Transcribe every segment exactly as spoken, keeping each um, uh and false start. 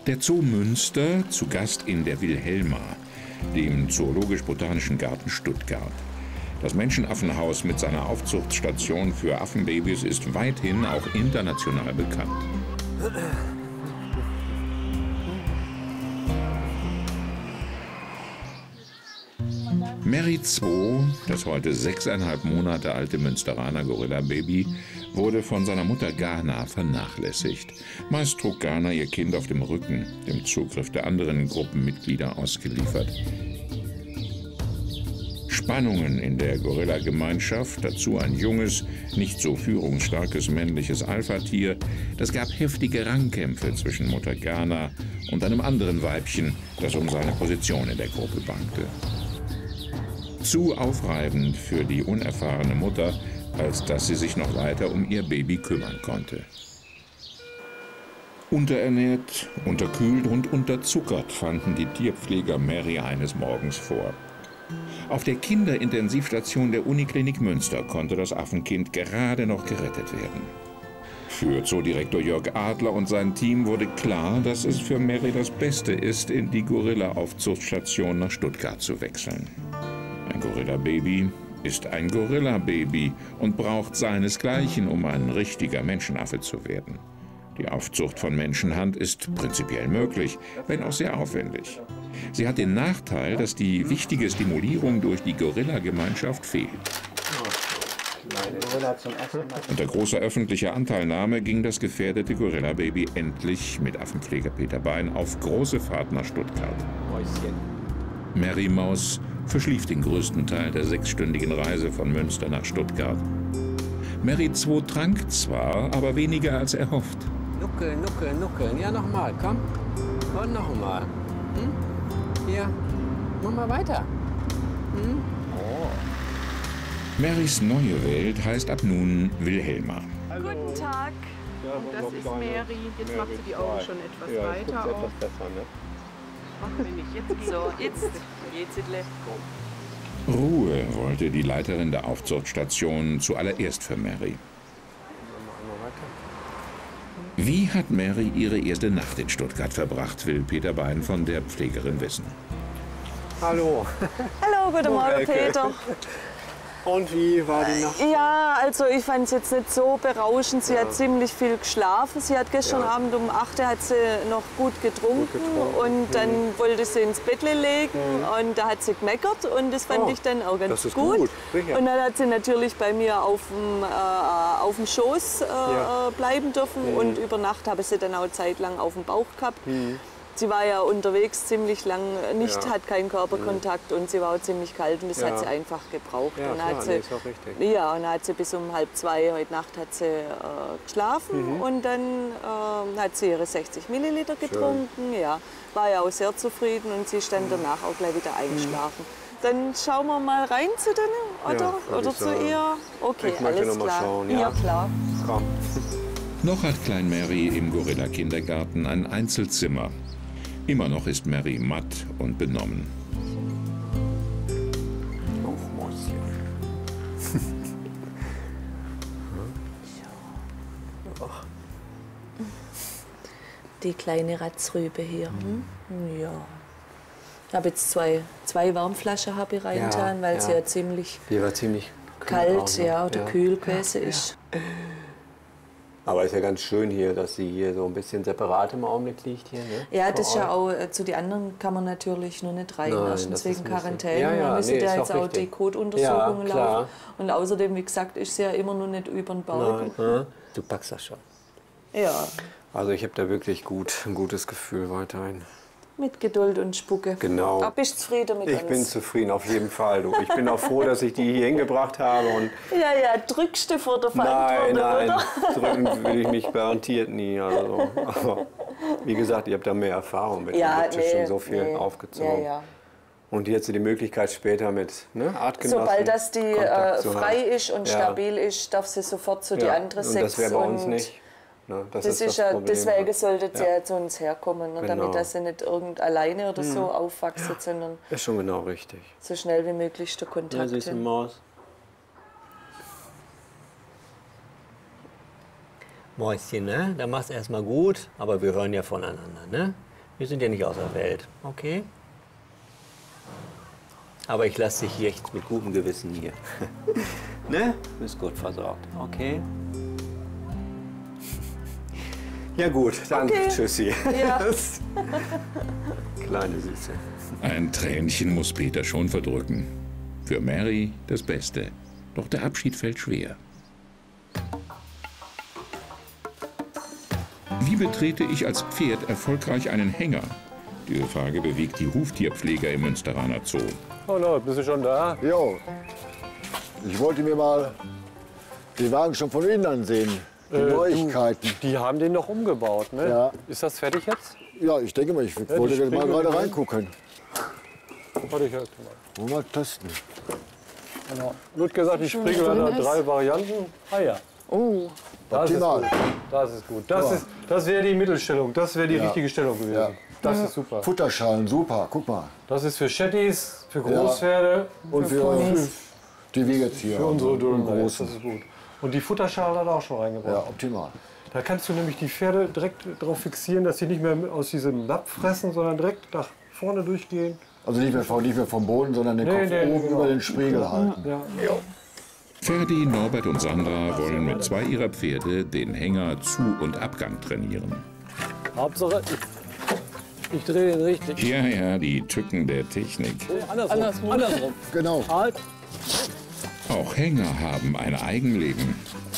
Der Zoo Münster, zu Gast in der Wilhelma, dem Zoologisch-Botanischen Garten Stuttgart. Das Menschenaffenhaus mit seiner Aufzuchtstation für Affenbabys ist weithin auch international bekannt. Mary zwei, das heute sechseinhalb Monate alte Münsteraner Gorilla-Baby, wurde von seiner Mutter Ghana vernachlässigt. Meist trug Ghana ihr Kind auf dem Rücken, dem Zugriff der anderen Gruppenmitglieder ausgeliefert. Spannungen in der Gorilla-Gemeinschaft, dazu ein junges, nicht so führungsstarkes männliches Alpha-Tier. Das gab heftige Rangkämpfe zwischen Mutter Ghana und einem anderen Weibchen, das um seine Position in der Gruppe bangte. Zu aufreibend für die unerfahrene Mutter, als dass sie sich noch weiter um ihr Baby kümmern konnte. Unterernährt, unterkühlt und unterzuckert fanden die Tierpfleger Mary eines Morgens vor. Auf der Kinderintensivstation der Uniklinik Münster konnte das Affenkind gerade noch gerettet werden. Für Zoodirektor Jörg Adler und sein Team wurde klar, dass es für Mary das Beste ist, in die Gorilla-Aufzuchtstation nach Stuttgart zu wechseln. Ein Gorilla-Baby ist ein Gorilla-Baby und braucht seinesgleichen, um ein richtiger Menschenaffe zu werden. Die Aufzucht von Menschenhand ist prinzipiell möglich, wenn auch sehr aufwendig. Sie hat den Nachteil, dass die wichtige Stimulierung durch die Gorilla-Gemeinschaft fehlt. Unter großer öffentlicher Anteilnahme ging das gefährdete Gorilla-Baby endlich mit Affenpfleger Peter Bein auf große Fahrt nach Stuttgart. Mary Maus verschlief den größten Teil der sechsstündigen Reise von Münster nach Stuttgart. Mary zwei trank zwar, aber weniger als erhofft. Nuckeln, nuckeln, nuckeln. Ja, nochmal, komm. Und nochmal. Hm? Hier, mach mal weiter. Hm? Oh. Marys neue Welt heißt ab nun Wilhelma. Hallo. Guten Tag. Ja, und das ist Mary. Jetzt Mary macht sie die Augen schon etwas ja, weiter auf. Etwas besser, ne? Machen wir nicht. Jetzt geht's. So, jetzt geht's es. Ruhe wollte die Leiterin der Aufzuchtstation zuallererst für Mary. Wie hat Mary ihre erste Nacht in Stuttgart verbracht, will Peter Bein von der Pflegerin wissen. Hallo. Hallo, guten Morgen, Peter. Und wie war die Nacht? Ja, also ich fand es jetzt nicht so berauschend. Sie ja. hat ziemlich viel geschlafen. Sie hat gestern ja. Abend um acht Uhr hat sie noch gut getrunken, gut getrunken. und dann mhm. wollte sie ins Bett legen mhm. und da hat sie gemeckert und das fand oh, ich dann auch ganz das ist gut. gut. Und dann hat sie natürlich bei mir auf dem, äh, auf dem Schoß äh, ja. bleiben dürfen mhm. und über Nacht habe ich sie dann auch zeitlang auf dem Bauch gehabt. Mhm. Sie war ja unterwegs ziemlich lang, nicht, ja. hat keinen Körperkontakt und sie war auch ziemlich kalt und das ja. hat sie einfach gebraucht. Ja, und klar, hat sie, nee, ist auch richtig. Ja, und dann hat sie bis um halb zwei heute Nacht hat sie, äh, geschlafen mhm. und dann äh, hat sie ihre sechzig Milliliter getrunken. Schön. Ja, war ja auch sehr zufrieden und sie ist dann danach auch gleich wieder eingeschlafen. Mhm. Dann schauen wir mal rein zu denen, oder, ja, oder zu sagen. ihr. Okay, ich alles noch mal klar. Schauen, ja. ja, klar. Komm. Noch hat Klein Mary im Gorilla-Kindergarten ein Einzelzimmer. Immer noch ist Mary matt und benommen. Oh, Mäuschen. Die kleine Ratzrübe hier. Hm? Ja. Ich habe jetzt zwei, zwei Warmflaschen habe ich reingetan, ja, weil ja. sie ja ziemlich, die war ziemlich kalt auch, ne? ja, oder ja. kühl gewesen ja, ist. Ja. Aber ist ja ganz schön hier, dass sie hier so ein bisschen separat im Augenblick liegt. Hier, ne? Ja, das ist ja auch, äh, zu den anderen kann man natürlich nur nicht reinlassen, wegen Quarantäne. Ja, ja, man müsste nee, ja jetzt auch richtig. die Kotuntersuchungen ja, laufen. Und außerdem, wie gesagt, ist sie ja immer noch nicht über den Bauch. Nein, du packst das schon. Ja. Also ich habe da wirklich gut, ein gutes Gefühl weiterhin. Mit Geduld und Spucke. Genau. Aber bist du zufrieden mit ich uns? Ich bin zufrieden, auf jeden Fall. Du. Ich bin auch froh, dass ich die hier hingebracht habe. Und ja, ja, drückst du vor der Verantwortung, Nein, nein, oder? drücken will ich mich garantiert nie. Also. Aber wie gesagt, ich habe da mehr Erfahrung mit. Ja, ich habe nee, schon so viel nee. aufgezogen. Ja, ja. Und jetzt die Möglichkeit später mit ne, Artgenossen. Sobald das die äh, frei ist und ja. stabil ist, darf sie sofort zu ja. die anderen Sex. Und das wäre bei uns nicht. Ne, das, das ist ist das ja, deswegen sollte sie ja. ja zu uns herkommen, ne, genau. damit dass sie nicht irgend alleine oder so mhm. aufwachsen, ja. sondern ist schon genau richtig. So schnell wie möglich der Kontakt. Ja, süße Maus. Mäuschen, ne? Da machst du erstmal gut, aber wir hören ja voneinander, ne? Wir sind ja nicht aus der Welt, okay? Aber ich lasse dich jetzt mit gutem Gewissen hier. Ne? Du bist gut versorgt, okay? Ja gut, dann Okay. tschüssi. Ja. Kleine Süße. Ein Tränchen muss Peter schon verdrücken. Für Mary das Beste. Doch der Abschied fällt schwer. Wie betrete ich als Pferd erfolgreich einen Hänger? Diese Frage bewegt die Huftierpfleger im Münsteraner Zoo. Oh Leute, bist du schon da? Jo, ich wollte mir mal den Wagen schon von innen ansehen. Die Äh, Neuigkeiten. Du, die haben den noch umgebaut, ne? Ja. Ist das fertig jetzt? Ja, ich denke mal, ich wollte die mal Spiegel- gerade reingucken. Warte, ich helfe dir mal. Wollen wir mal testen. Genau. Wird gesagt, die Spriegel hat noch drei Varianten. Ah ja. Oh, Das ist Optimal. gut. Das ist gut. Das, ist, das wäre die Mittelstellung. Das wäre die Ja. richtige Stellung gewesen. Ja. Das ist super. Futterschalen, super, guck mal. Das ist für Chattis, für Großpferde, Und für, die wir jetzt hier für haben, unsere im Düllen. Das Großen. ist gut. Und die Futterschale hat er auch schon reingebracht. Ja, optimal. Da kannst du nämlich die Pferde direkt darauf fixieren, dass sie nicht mehr aus diesem Napf fressen, sondern direkt nach vorne durchgehen. Also nicht mehr, vom- nicht mehr vom Boden, sondern den Nee, Kopf nee, oben genau. über den Spiegel halten. Ja. Ferdi, Norbert und Sandra wollen mit zwei ihrer Pferde den Hänger Zu- und Abgang trainieren. Hauptsache, ich, ich drehe den richtig. Ja, ja, die Tücken der Technik. Andersrum. Andersrum. Andersrum. Genau. Halt. Auch Hänger haben ein Eigenleben.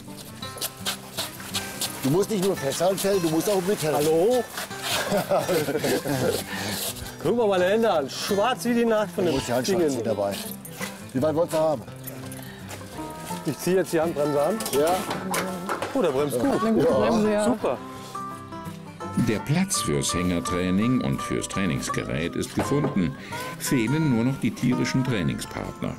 Du musst nicht nur festhalten, Ferdi, du musst auch mithelfen. Hallo? Guck mal meine Hände an. Schwarz wie die Nacht von Du dem musst die Handschuhe ziehen Ding. dabei. Wie weit wolltest du haben? Ich ziehe jetzt die Handbremse an. Ja. Oh, der bremst gut. ja. Super. Der Platz fürs Hängertraining und fürs Trainingsgerät ist gefunden. Fehlen nur noch die tierischen Trainingspartner.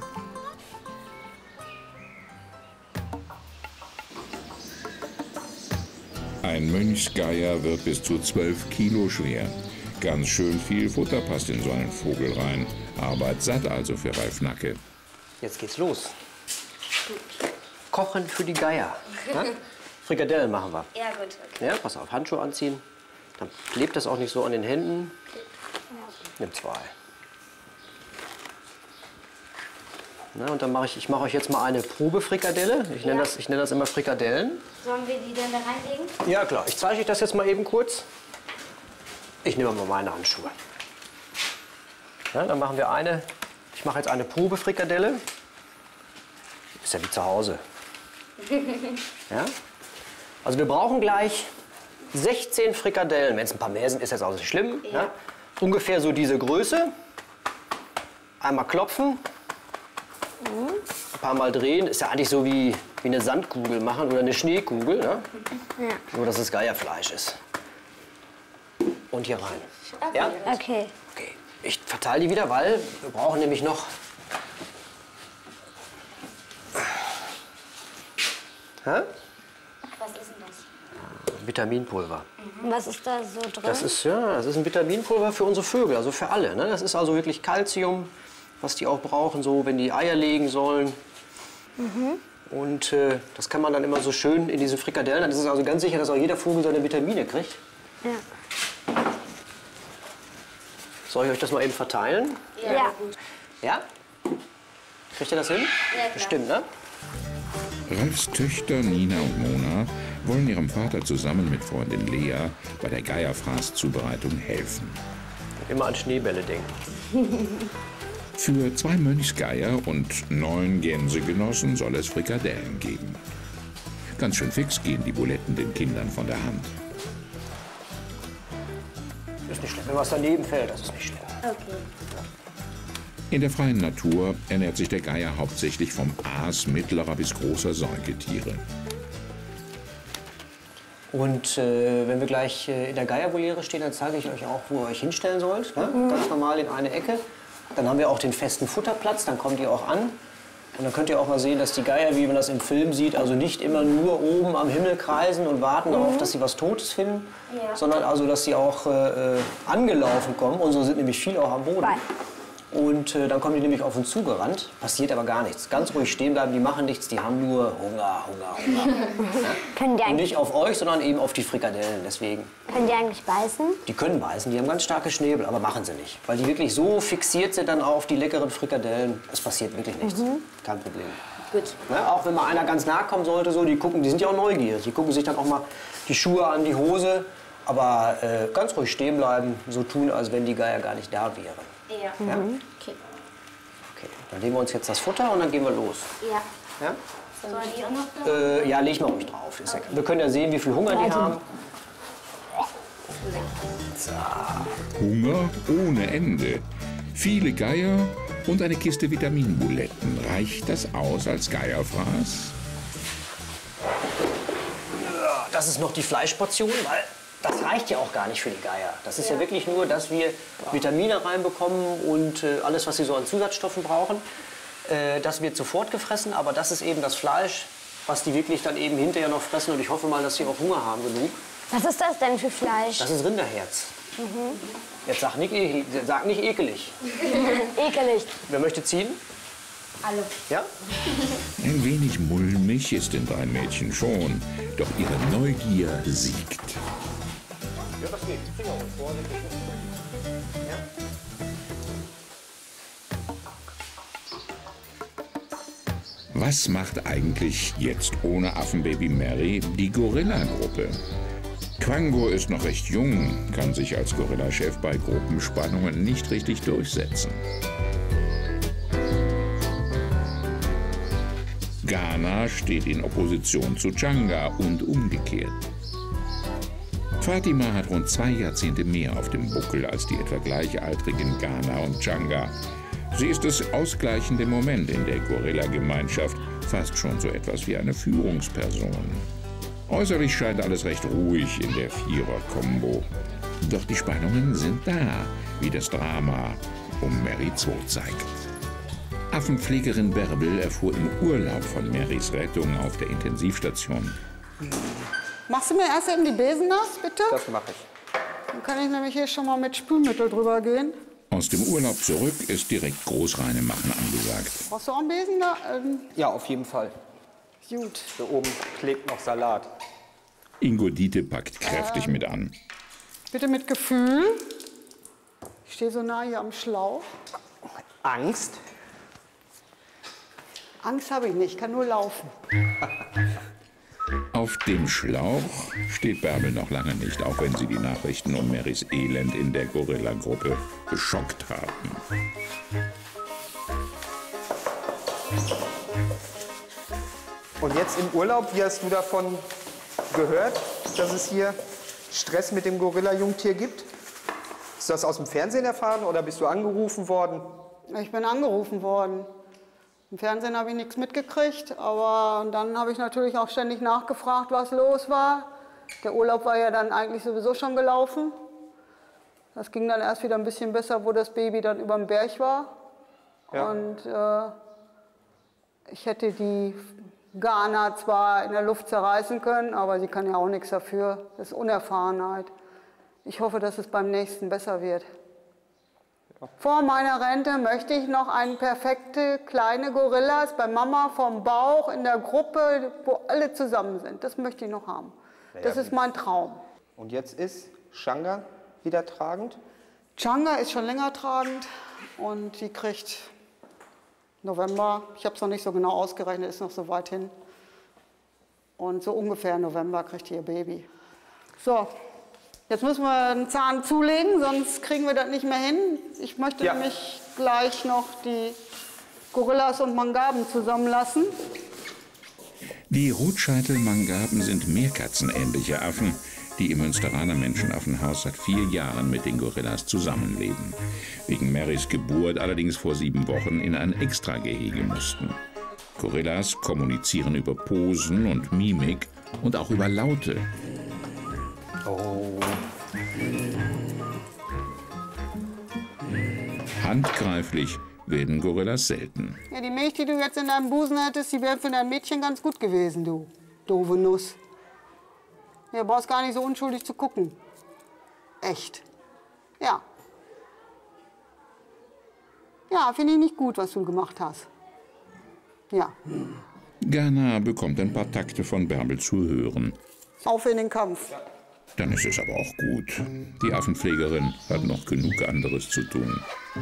Ein Mönchsgeier wird bis zu zwölf Kilo schwer. Ganz schön viel Futter passt in so einen Vogel rein. Arbeit satt also für Ralf Nacke. Jetzt geht's los. Kochen für die Geier. Ja? Frikadellen machen wir. Ja, gut. Okay. Ja, pass auf, Handschuhe anziehen. Dann klebt das auch nicht so an den Händen. Nimm zwei. Na, und dann mache ich, ich mache euch jetzt mal eine Probefrikadelle. Ich nenne Ja. das, ich nenne das immer Frikadellen. Sollen wir die dann da reinlegen? Ja klar, ich zeige euch das jetzt mal eben kurz. Ich nehme mal meine Handschuhe. Ja, dann machen wir eine, ich mache jetzt eine Probefrikadelle. Ist ja wie zu Hause. Ja? Also wir brauchen gleich sechzehn Frikadellen. Wenn es ein paar mehr sind, ist das auch nicht schlimm. Ja. Ja? Ungefähr so diese Größe. Einmal klopfen. Ein paar Mal drehen. Ist ja eigentlich so wie, wie eine Sandkugel machen oder eine Schneekugel. Ne? Ja. Nur, dass es Geierfleisch ist. Und hier rein. Okay. Ja? Okay. Okay. Ich verteile die wieder, weil wir brauchen nämlich noch... Hä? Was ist denn das? Vitaminpulver. Was ist da so drin? Das ist, ja, das ist ein Vitaminpulver für unsere Vögel, also für alle. Ne? Das ist also wirklich Calcium, was die auch brauchen, so, wenn die Eier legen sollen. Und äh, das kann man dann immer so schön in diesen Frikadellen. Dann ist es also ganz sicher, dass auch jeder Vogel seine Vitamine kriegt. Ja. Soll ich euch das mal eben verteilen? Ja. Ja? Kriegt ihr das hin? Ja, klar. Bestimmt, ne? Ralfs Töchter Nina und Mona wollen ihrem Vater zusammen mit Freundin Lea bei der Geierfraßzubereitung helfen. Immer an Schneebälle denken. Für zwei Mönchsgeier und neun Gänsegenossen soll es Frikadellen geben. Ganz schön fix gehen die Buletten den Kindern von der Hand. Ist nicht schlimm. Wenn was daneben fällt, das ist nicht schlimm. Okay. In der freien Natur ernährt sich der Geier hauptsächlich vom Aas mittlerer bis großer Säugetiere. Und äh, wenn wir gleich äh, in der Geiervoliere stehen, dann zeige ich euch auch, wo ihr euch hinstellen sollt. Ne? Ganz normal in eine Ecke. Dann haben wir auch den festen Futterplatz, dann kommt ihr auch an. Und dann könnt ihr auch mal sehen, dass die Geier, wie man das im Film sieht, also nicht immer nur oben am Himmel kreisen und warten darauf, dass sie was Totes finden, Ja. sondern also, dass sie auch äh, äh, angelaufen kommen. Unsere sind nämlich viel auch am Boden. Bye. Und äh, dann kommen die nämlich auf uns zugerannt, passiert aber gar nichts. Ganz ruhig stehen bleiben, die machen nichts, die haben nur Hunger, Hunger, Hunger. Können die Und eigentlich, nicht auf euch, sondern eben auf die Frikadellen, deswegen. können die eigentlich beißen? Die können beißen, die haben ganz starke Schnäbel, aber machen sie nicht. Weil die wirklich so fixiert sind dann auf die leckeren Frikadellen, es passiert wirklich nichts. Kein Problem. Gut. Ne? Auch wenn mal einer ganz nah kommen sollte, so, die, gucken, die sind ja auch neugierig. Die gucken sich dann auch mal die Schuhe an, die Hose. Aber äh, ganz ruhig stehen bleiben, so tun, als wenn die Geier gar nicht da wären. Ja. Ja? Mhm. Okay. Okay, dann nehmen wir uns jetzt das Futter und dann gehen wir los. Ja. Ja, Soll die auch noch da? äh, ja leg mal ruhig drauf. Ist ja, wir können ja sehen, wie viel Hunger die haben. Hunger ohne Ende. Viele Geier und eine Kiste Vitaminbuletten. Reicht das aus als Geierfraß? Das ist noch die Fleischportion, weil das reicht ja auch gar nicht für die Geier. Das ist ja, ja wirklich nur, dass wir Vitamine reinbekommen und äh, alles, was sie so an Zusatzstoffen brauchen. Äh, das wird sofort gefressen, aber das ist eben das Fleisch, was die wirklich dann eben hinterher noch fressen. Und ich hoffe mal, dass sie auch Hunger haben genug. Was ist das denn für Fleisch? Das ist Rinderherz. Mhm. Jetzt sag nicht, ekel, sag nicht ekelig. Ekelig. Wer möchte ziehen? Alle. Ja? Ein wenig mulmig ist den drei Mädchen schon, doch ihre Neugier siegt. Ja, das geht. Finger hoch, vorsichtig. Ja. Was macht eigentlich jetzt ohne Affenbaby Mary die Gorilla-Gruppe? Quango ist noch recht jung, kann sich als Gorilla-Chef bei Gruppenspannungen nicht richtig durchsetzen. Ghana steht in Opposition zu Changa und umgekehrt. Fatima hat rund zwei Jahrzehnte mehr auf dem Buckel als die etwa gleichaltrigen Ghana und Changa. Sie ist das ausgleichende Moment in der Gorilla-Gemeinschaft, fast schon so etwas wie eine Führungsperson. Äußerlich scheint alles recht ruhig in der Vierer-Kombo. Doch die Spannungen sind da, wie das Drama um Mary zwei zeigt. Affenpflegerin Bärbel erfuhr im Urlaub von Marys Rettung auf der Intensivstation. Machst du mir erst eben die Besen nass, bitte? Das mache ich. Dann kann ich nämlich hier schon mal mit Spülmittel drüber gehen. Aus dem Urlaub zurück ist direkt Großreine machen angesagt. Brauchst du auch einen Besen da? Ähm, Ja, auf jeden Fall. gut. Da oben klebt noch Salat. Ingo Diete packt kräftig mit an. Bitte mit Gefühl. Ich stehe so nah hier am Schlauch. Angst? Angst habe ich nicht, ich kann nur laufen. Auf dem Schlauch steht Bärbel noch lange nicht, auch wenn sie die Nachrichten um Marys Elend in der Gorilla-Gruppe geschockt haben. Und jetzt im Urlaub, wie hast du davon gehört, dass es hier Stress mit dem Gorilla-Jungtier gibt? Hast du das aus dem Fernsehen erfahren oder bist du angerufen worden? Ich bin angerufen worden. Im Fernsehen habe ich nichts mitgekriegt, aber dann habe ich natürlich auch ständig nachgefragt, was los war. Der Urlaub war ja dann eigentlich sowieso schon gelaufen. Das ging dann erst wieder ein bisschen besser, wo das Baby dann über dem Berg war. Ja. Und äh, ich hätte die Ghana zwar in der Luft zerreißen können, aber sie kann ja auch nichts dafür. Das ist Unerfahrenheit. Ich hoffe, dass es beim nächsten besser wird. Vor meiner Rente möchte ich noch eine perfekte kleine Gorillas bei Mama vom Bauch in der Gruppe, wo alle zusammen sind. Das möchte ich noch haben. Das ist mein Traum. Und jetzt ist Changa wieder tragend? Changa ist schon länger tragend und die kriegt November. Ich habe es noch nicht so genau ausgerechnet, ist noch so weit hin. Und so ungefähr November kriegt ihr Baby. So. Jetzt müssen wir einen Zahn zulegen, sonst kriegen wir das nicht mehr hin. Ich möchte ja. nämlich gleich noch die Gorillas und Mangaben zusammenlassen. Die Rotscheitel-Mangaben sind meerkatzenähnliche Affen, die im Münsteraner Menschenaffenhaus seit vier Jahren mit den Gorillas zusammenleben. Wegen Marys Geburt allerdings vor sieben Wochen in ein Extragehege mussten. Gorillas kommunizieren über Posen und Mimik und auch über Laute. Oh. Handgreiflich werden Gorillas selten. Ja, die Milch, die du jetzt in deinem Busen hättest, die wäre für dein Mädchen ganz gut gewesen, du doofe Nuss. Ja, brauchst gar nicht so unschuldig zu gucken. Echt. Ja. Ja, finde ich nicht gut, was du gemacht hast. Ja. Ghana bekommt ein paar Takte von Bärbel zu hören. Auf in den Kampf. Dann ist es aber auch gut. Die Affenpflegerin hat noch genug anderes zu tun.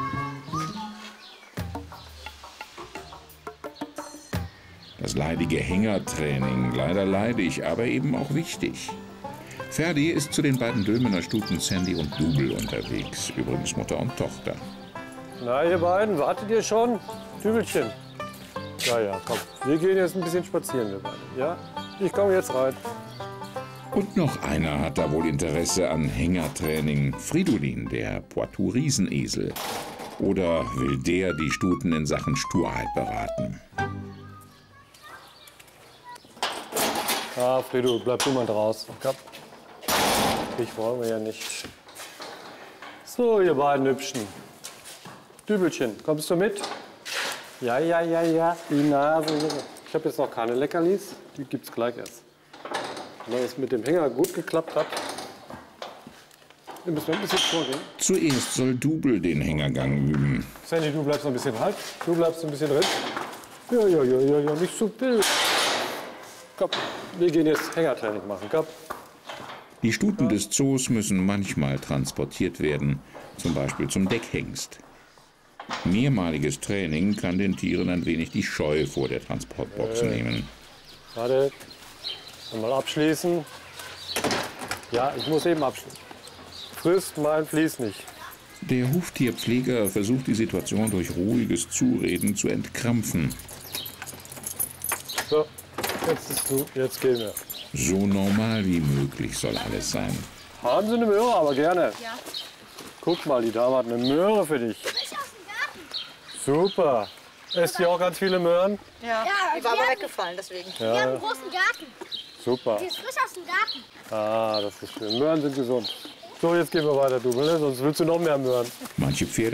Das leidige Hängertraining, leider leidig, aber eben auch wichtig. Ferdi ist zu den beiden Dülmener Stuten Sandy und Double unterwegs, übrigens Mutter und Tochter. Na, ihr beiden, wartet ihr schon? Dübelchen. Ja, ja, komm. Wir gehen jetzt ein bisschen spazieren, wir beide. Ja? Ich komme jetzt rein. Und noch einer hat da wohl Interesse an Hängertraining. Fridolin, der Poitou-Riesenesel. Oder will der die Stuten in Sachen Sturheit beraten? Ah, Frido, bleib du mal draußen. Komm. Ich wollen wir ja nicht. So, ihr beiden Hübschen. Dübelchen, kommst du mit? Ja, ja, ja, ja. Die Nase. Ich habe jetzt noch keine Leckerlis. Die gibt's gleich erst. Wenn es mit dem Hänger gut geklappt hat, dann müssen wir ein bisschen vorgehen. Zuerst soll Double den Hängergang üben. Sandy, du bleibst noch ein bisschen halt. Du bleibst ein bisschen drin. Ja, ja, ja, ja, ja, nicht so wild. Komm, wir gehen jetzt Hängertraining machen. Komm. Die Stuten des Zoos müssen manchmal transportiert werden, zum Beispiel zum Deckhengst. Mehrmaliges Training kann den Tieren ein wenig die Scheu vor der Transportbox äh. nehmen. Warte, mal abschließen. Ja, ich muss eben abschließen. Frisst mein Vlies nicht. Der Huftierpfleger versucht die Situation durch ruhiges Zureden zu entkrampfen. So, jetzt ist gut, jetzt gehen wir. So normal wie möglich soll alles sein. Haben Sie eine Möhre, aber gerne. Ja. Guck mal, die Dame hat eine Möhre für dich. Frisch aus dem Garten. Super. Esst ihr auch ganz viele Möhren? Ja, die war aber weggefallen, deswegen. Wir haben einen großen Garten. Super. Die ist frisch aus dem Garten. Ah, das ist schön. Möhren sind gesund. So, jetzt gehen wir weiter, du, ne? Sonst willst du noch mehr Möhren. Manche Pferde